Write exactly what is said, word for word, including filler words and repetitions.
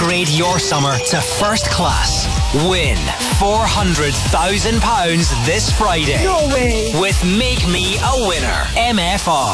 Upgrade your summer to first class. Win four hundred thousand pounds this Friday. No way. With Make Me a Winner. M F R.